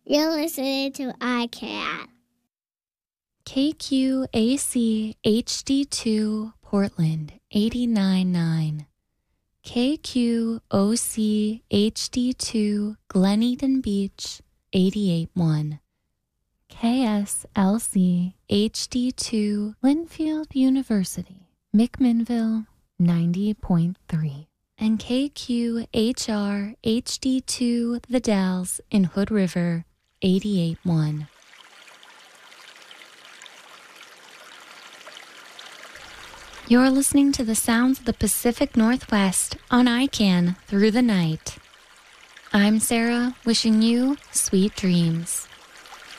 You're listening to iCat. KQAC HD2 Portland 89.9. KQOC HD2 Glen Eden Beach 88.1. KSLC HD2 Linfield University McMinnville 90.3. And KQHR HD2 The Dalles in Hood River 88.1. You're listening to the sounds of the Pacific Northwest on ICANN through the night. I'm Sarah, wishing you sweet dreams.